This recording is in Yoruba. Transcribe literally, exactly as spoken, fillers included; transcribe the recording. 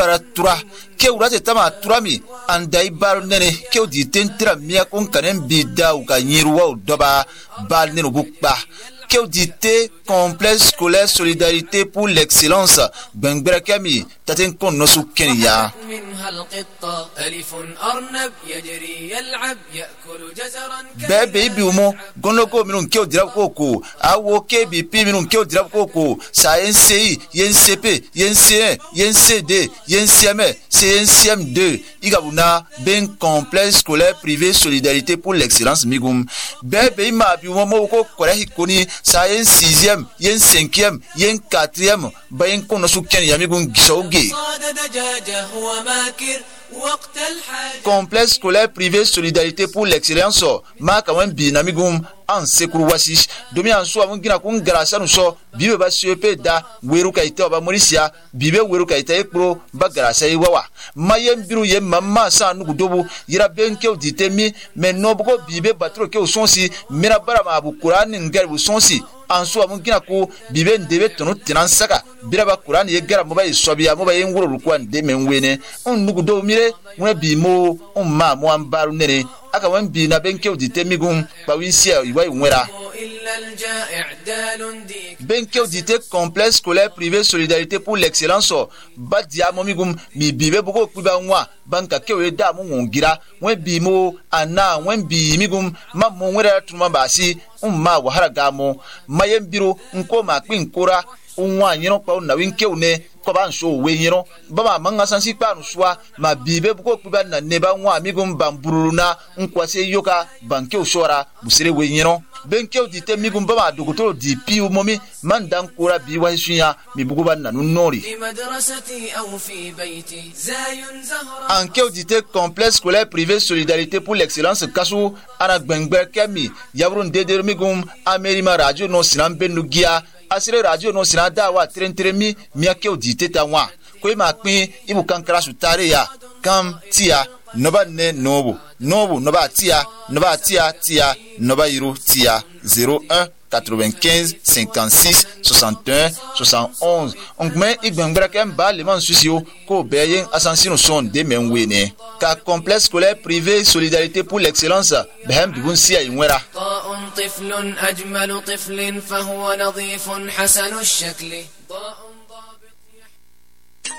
para tura ke urate tama turami andai bar nene ke di tentira miya kon kanen bida u ka nyiruwa doba bal nenu bukba que audité complexe scolaire solidarité pour l'excellence bengbera kami taten kon nosu kenya bebe biumo gonoko minun ke odira koko awo ke bipi minun ke odira koko sa N C I N C P N C un N C D N C M N C M deux igabuna ben complexe scolaire privé solidarité pour l'excellence migum bebe ma biumo moko kore hikoni sa yen sixième yen cinquième yen quatrième bayen kono su ken yamigun gisauge complexe scolaire privé solidarité pour l'excellence ma kawan bi namigum en sekuru wasi domi an so amungina kun garasa no so bibe ba C E P da weru kaita ba morisia bibe weru kaita ekro ba garasa yi wawa mayem biru yem mamma sa nugu dobu yira benke oditemi mais no boko bibe batro ke osonsi mera bara ma bu qur'an ngar bu sonsi an so amungina ko bibe ndebe tonu tinan saka biraba qur'an ye gara mo ba isobiya mo ba yen wuro ko ande men wene on nugu do mire mo bi mo on ma mo an baru nene aka wan bi na benke oditemi gun ba winsia iwa nwera benke audité complexe scolaire privé solidarité pour l'excellence badia momigum mi bibe boko kuba nwa banka kewe da mu ngira wen bi mo ana wen bi migum ma mo nwera tuma basi umma wahara gamo mayem biro nko ma pin kora unwa nyino pa na winke une ko ban so we nyino baba manga sansi pa no swa ma bibe boko kuba na neba nwa migum bamburuna nkwase yoka banke usora busire we nyino benke audité migum baba dogoto di piu momi mandan kora bi wa sunya mi bugo ban na nori anke audité complexe scolaire privé solidarité pour l'excellence kasu ana gbengber kemi yabrun deder migum amerima radio no sinan benugia asire radio no sinan dawa trentremi miake audité tawa ko ma pin ibu kankara su tare ya kam tia noba ne nobu nobu noba tia noba tia tia noba iru tia zéro un quatre-vingt-quinze cinquante-six soixante et un soixante et onze on met igbengbra kem ba le man susio ko beyen asansino son de menwene ka complexe scolaire privé solidarité pour l'excellence behem bibun sia inwera طفل أجمل طفل فهو نظيف حسن الشكل